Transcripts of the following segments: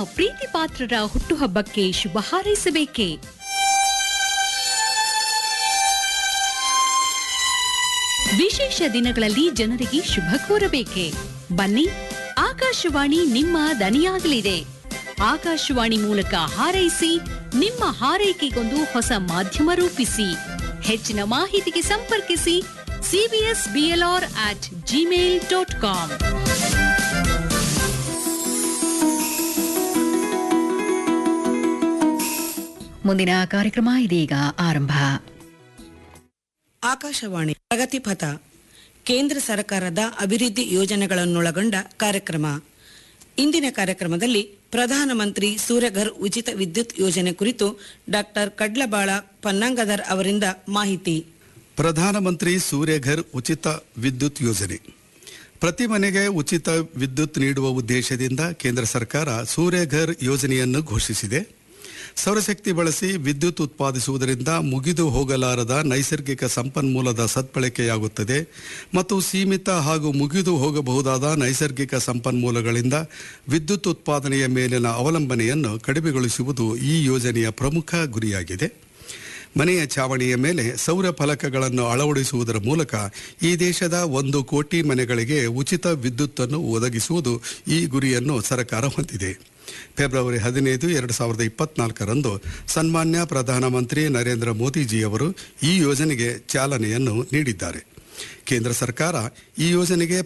ಪ್ರೀತಿ ಪಾತ್ರರ ಹುಟ್ಟುಹಬ್ಬಕ್ಕೆ ಶುಭ ಹಾರೈಸಬೇಕೇ? ವಿಶೇಷ ದಿನಗಳಲ್ಲಿ ಜನರಿಗೆ ಶುಭ ಕೋರಬೇಕೆ? ಬನ್ನಿ, ಆಕಾಶವಾಣಿ ನಿಮ್ಮ ದನಿಯಾಗಲಿದೆ. ಆಕಾಶವಾಣಿ ಮೂಲಕ ಹಾರೈಸಿ, ನಿಮ್ಮ ಹಾರೈಕೆಗೊಂದು ಹೊಸ ಮಾಧ್ಯಮ ರೂಪಿಸಿ. ಹೆಚ್ಚಿನ ಮಾಹಿತಿಗೆ ಸಂಪರ್ಕಿಸಿ cbsblr@gmail.com. ಮುಂದಿನ ಕಾರ್ಯಕ್ರಮ ಇದೀಗ ಆರಂಭ. ಆಕಾಶವಾಣಿ ಪ್ರಗತಿಪಥ, ಕೇಂದ್ರ ಸರ್ಕಾರದ ಅಭಿವೃದ್ಧಿ ಯೋಜನೆಗಳನ್ನೊಳಗೊಂಡ ಕಾರ್ಯಕ್ರಮ. ಇಂದಿನ ಕಾರ್ಯಕ್ರಮದಲ್ಲಿ ಪ್ರಧಾನಮಂತ್ರಿ ಸೂರ್ಯಘರ್ ಉಚಿತ ವಿದ್ಯುತ್ ಯೋಜನೆ ಕುರಿತು ಡಾಕ್ಟರ್ ಕಡ್ಲಬಾಳ ಪನ್ನಂಗದರ್ ಅವರಿಂದ ಮಾಹಿತಿ. ಪ್ರಧಾನಮಂತ್ರಿ ಸೂರ್ಯಘರ್ ಉಚಿತ ವಿದ್ಯುತ್ ಯೋಜನೆ ಪ್ರತಿ ಮನೆಗೆ ಉಚಿತ ವಿದ್ಯುತ್ ನೀಡುವ ಉದ್ದೇಶದಿಂದ ಕೇಂದ್ರ ಸರ್ಕಾರ ಸೂರ್ಯಘರ್ ಯೋಜನೆಯನ್ನು ಘೋಷಿಸಿದೆ. ಸೌರಶಕ್ತಿ ಬಳಸಿ ವಿದ್ಯುತ್ ಉತ್ಪಾದಿಸುವುದರಿಂದ ಮುಗಿದು ಹೋಗಲಾರದ ನೈಸರ್ಗಿಕ ಸಂಪನ್ಮೂಲದ ಸದ್ಬಳಕೆಯಾಗುತ್ತದೆ ಮತ್ತು ಸೀಮಿತ ಹಾಗೂ ಮುಗಿದು ಹೋಗಬಹುದಾದ ನೈಸರ್ಗಿಕ ಸಂಪನ್ಮೂಲಗಳಿಂದ ವಿದ್ಯುತ್ ಉತ್ಪಾದನೆಯ ಮೇಲಿನ ಅವಲಂಬನೆಯನ್ನು ಕಡಿಮೆಗೊಳಿಸುವುದು ಈ ಯೋಜನೆಯ ಪ್ರಮುಖ ಗುರಿಯಾಗಿದೆ. ಮನೆಯ ಛಾವಣಿಯ ಮೇಲೆ ಸೌರ ಫಲಕಗಳನ್ನು ಅಳವಡಿಸುವುದರ ಮೂಲಕ ಈ ದೇಶದ 1 ಕೋಟಿ ಮನೆಗಳಿಗೆ ಉಚಿತ ವಿದ್ಯುತ್ತನ್ನು ಒದಗಿಸುವುದು ಈ ಗುರಿಯನ್ನು ಸರ್ಕಾರ ಹೊಂದಿದೆ. ಫೆಬ್ರವರಿ 15, 2024ರಂದು ಸನ್ಮಾನ್ಯ ಪ್ರಧಾನಮಂತ್ರಿ ನರೇಂದ್ರ ಮೋದಿಜಿಯವರು ಈ ಯೋಜನೆಗೆ ಚಾಲನೆಯನ್ನು ನೀಡಿದ್ದಾರೆ. ಕೇಂದ್ರ ಸರ್ಕಾರ ಈ ಯೋಜನೆಗೆ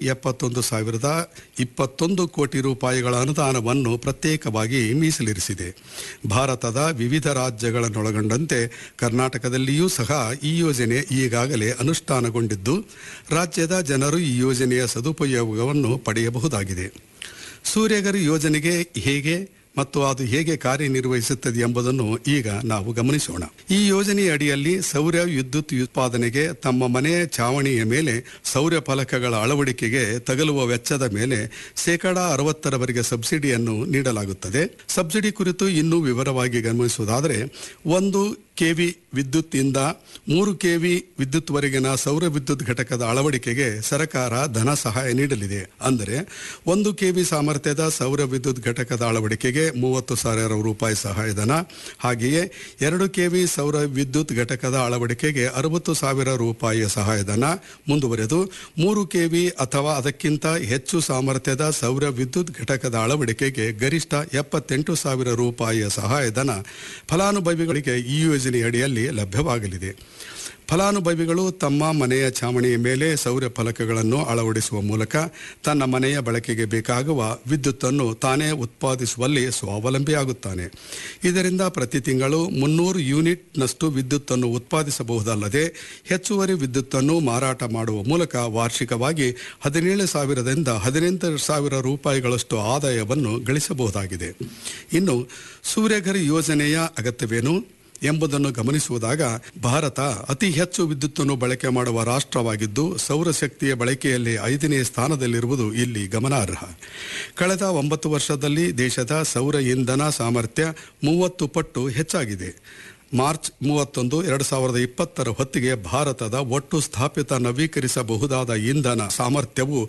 71,021 ಕೋಟಿ ರೂಪಾಯಿಗಳ ಅನುದಾನವನ್ನು ಪ್ರತ್ಯೇಕವಾಗಿ ಮೀಸಲಿರಿಸಿದೆ. ಭಾರತದ ವಿವಿಧ ರಾಜ್ಯಗಳನ್ನೊಳಗೊಂಡಂತೆ ಕರ್ನಾಟಕದಲ್ಲಿಯೂ ಸಹ ಈ ಯೋಜನೆ ಈಗಾಗಲೇ ಅನುಷ್ಠಾನಗೊಂಡಿದ್ದು, ರಾಜ್ಯದ ಜನರು ಈ ಯೋಜನೆಯ ಸದುಪಯೋಗವನ್ನು ಪಡೆಯಬಹುದಾಗಿದೆ. ಸೂರ್ಯಘರ್ ಯೋಜನೆಗೆ ಹೇಗೆ ಮತ್ತು ಅದು ಹೇಗೆ ಕಾರ್ಯನಿರ್ವಹಿಸುತ್ತದೆ ಎಂಬುದನ್ನು ಈಗ ನಾವು ಗಮನಿಸೋಣ. ಈ ಯೋಜನೆಯ ಅಡಿಯಲ್ಲಿ ಸೌರ ವಿದ್ಯುತ್ ಉತ್ಪಾದನೆಗೆ ತಮ್ಮ ಮನೆಯ ಛಾವಣಿಯ ಮೇಲೆ ಸೌರ ಫಲಕಗಳ ಅಳವಡಿಕೆಗೆ ತಗಲುವ ವೆಚ್ಚದ ಮೇಲೆ 60% ಸಬ್ಸಿಡಿಯನ್ನು ನೀಡಲಾಗುತ್ತದೆ. ಸಬ್ಸಿಡಿ ಕುರಿತು ಇನ್ನೂ ವಿವರವಾಗಿ ಗಮನಿಸುವುದಾದರೆ, 1 ಕೆವಿ ವಿದ್ಯುತ್ ಇಂದ 3 ಕೆವಿ ವಿದ್ಯುತ್ ವರೆಗಿನ ಸೌರ ವಿದ್ಯುತ್ ಘಟಕದ ಅಳವಡಿಕೆಗೆ ಸರ್ಕಾರ ಧನ ಸಹಾಯ ನೀಡಲಿದೆ. ಅಂದರೆ 1 ಕೆವಿ ಸಾಮರ್ಥ್ಯದ ಸೌರ ವಿದ್ಯುತ್ ಘಟಕದ ಅಳವಡಿಕೆಗೆ 30,000 ರೂಪಾಯಿ ಸಹಾಯಧನ, ಹಾಗೆಯೇ 2 ಕೆವಿ ಸೌರ ವಿದ್ಯುತ್ ಘಟಕದ ಅಳವಡಿಕೆಗೆ 60,000 ರೂಪಾಯಿಯ ಸಹಾಯಧನ. ಮುಂದುವರೆದು 3 ಕೆವಿ ಅಥವಾ ಅದಕ್ಕಿಂತ ಹೆಚ್ಚು ಸಾಮರ್ಥ್ಯದ ಸೌರ ವಿದ್ಯುತ್ ಘಟಕದ ಅಳವಡಿಕೆಗೆ ಗರಿಷ್ಠ 78,000 ರೂಪಾಯಿಯ ಸಹಾಯಧನ ಫಲಾನುಭವಿಗಳಿಗೆ ಈ ಅಡಿಯಲ್ಲಿ ಲಭ್ಯವಾಗಲಿದೆ. ಫಲಾನುಭವಿಗಳು ತಮ್ಮ ಮನೆಯ ಛಾವಣಿಯ ಮೇಲೆ ಸೌರ ಫಲಕಗಳನ್ನು ಅಳವಡಿಸುವ ಮೂಲಕ ತನ್ನ ಮನೆಯ ಬಳಕೆಗೆ ಬೇಕಾಗುವ ವಿದ್ಯುತ್ತನ್ನು ತಾನೇ ಉತ್ಪಾದಿಸುವಲ್ಲಿ ಸ್ವಾವಲಂಬಿಯಾಗುತ್ತಾನೆ. ಇದರಿಂದ ಪ್ರತಿ ತಿಂಗಳು 300 ಯೂನಿಟ್ನಷ್ಟು ವಿದ್ಯುತ್ತನ್ನು ಉತ್ಪಾದಿಸಬಹುದಲ್ಲದೆ ಹೆಚ್ಚುವರಿ ವಿದ್ಯುತ್ತನ್ನು ಮಾರಾಟ ಮಾಡುವ ಮೂಲಕ ವಾರ್ಷಿಕವಾಗಿ 17,000ರಿಂದ 18,000 ರೂಪಾಯಿಗಳಷ್ಟು ಆದಾಯವನ್ನು ಗಳಿಸಬಹುದಾಗಿದೆ. ಇನ್ನು ಸೂರ್ಯಘರ್ ಯೋಜನೆಯ ಅಗತ್ಯವೇನು ಎಂಬುದನ್ನು ಗಮನಿಸುವುದಾಗ, ಭಾರತ ಅತಿ ಹೆಚ್ಚು ವಿದ್ಯುತ್ತನ್ನು ಬಳಕೆ ಮಾಡುವ ರಾಷ್ಟ್ರವಾಗಿದ್ದು ಸೌರಶಕ್ತಿಯ ಬಳಕೆಯಲ್ಲಿ 5ನೇ ಸ್ಥಾನದಲ್ಲಿರುವುದು ಇಲ್ಲಿ ಗಮನಾರ್ಹ. ಕಳೆದ 9 ವರ್ಷದಲ್ಲಿ ದೇಶದ ಸೌರ ಇಂಧನ ಸಾಮರ್ಥ್ಯ 30 ಪಟ್ಟು ಹೆಚ್ಚಾಗಿದೆ. ಮಾರ್ಚ್ 31, 2020 ಹೊತ್ತಿಗೆ ಭಾರತದ ಒಟ್ಟು ಸ್ಥಾಪಿತ ನವೀಕರಿಸಬಹುದಾದ ಇಂಧನ ಸಾಮರ್ಥ್ಯವು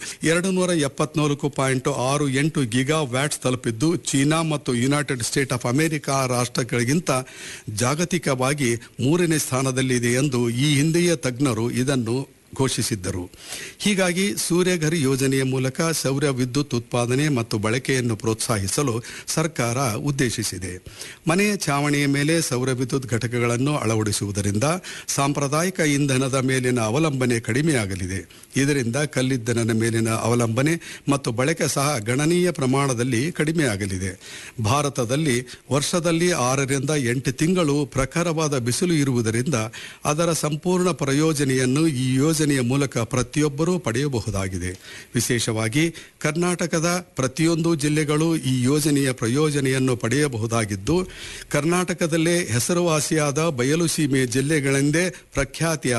274.68 ಗಿಗಾ ವ್ಯಾಟ್ಸ್ ತಲುಪಿದ್ದು, ಚೀನಾ ಮತ್ತು ಯುನೈಟೆಡ್ ಸ್ಟೇಟ್ ಆಫ್ ಅಮೆರಿಕಾ ರಾಷ್ಟ್ರಗಳಿಗಿಂತ ಜಾಗತಿಕವಾಗಿ 3ನೇ ಸ್ಥಾನದಲ್ಲಿದೆ ಎಂದು ಈ ಹಿಂದೆಯೇ ತಜ್ಞರು ಇದನ್ನು ಘೋಷಿಸಿದ್ದರು. ಹೀಗಾಗಿ ಸೂರ್ಯಘರ್ ಯೋಜನೆಯ ಮೂಲಕ ಸೌರ ವಿದ್ಯುತ್ ಉತ್ಪಾದನೆ ಮತ್ತು ಬಳಕೆಯನ್ನು ಪ್ರೋತ್ಸಾಹಿಸಲು ಸರ್ಕಾರ ಉದ್ದೇಶಿಸಿದೆ. ಮನೆಯ ಛಾವಣಿಯ ಮೇಲೆ ಸೌರ ವಿದ್ಯುತ್ ಘಟಕಗಳನ್ನು ಅಳವಡಿಸುವುದರಿಂದ ಸಾಂಪ್ರದಾಯಿಕ ಇಂಧನದ ಮೇಲಿನ ಅವಲಂಬನೆ ಕಡಿಮೆಯಾಗಲಿದೆ. ಇದರಿಂದ ಕಲ್ಲಿದ್ದಲಿನ ಮೇಲಿನ ಅವಲಂಬನೆ ಮತ್ತು ಬಳಕೆ ಸಹ ಗಣನೀಯ ಪ್ರಮಾಣದಲ್ಲಿ ಕಡಿಮೆಯಾಗಲಿದೆ. ಭಾರತದಲ್ಲಿ ವರ್ಷದಲ್ಲಿ 6ರಿಂದ 8 ತಿಂಗಳು ಪ್ರಖರವಾದ ಬಿಸಿಲು ಇರುವುದರಿಂದ ಅದರ ಸಂಪೂರ್ಣ ಪ್ರಯೋಜನೆಯನ್ನು ಈ ಯೋಜನೆಯ ಮೂಲಕ ಪ್ರತಿಯೊಬ್ಬರೂ ಪಡೆಯಬಹುದಾಗಿದೆ. ವಿಶೇಷವಾಗಿ ಕರ್ನಾಟಕದ ಪ್ರತಿಯೊಂದು ಜಿಲ್ಲೆಗಳು ಈ ಯೋಜನೆಯ ಪ್ರಯೋಜನೆಯನ್ನು ಪಡೆಯಬಹುದಾಗಿದ್ದು, ಕರ್ನಾಟಕದಲ್ಲೇ ಹೆಸರುವಾಸಿಯಾದ ಬಯಲು ಸೀಮೆ ಜಿಲ್ಲೆಗಳೆಂದೇ ಪ್ರಖ್ಯಾತಿಯ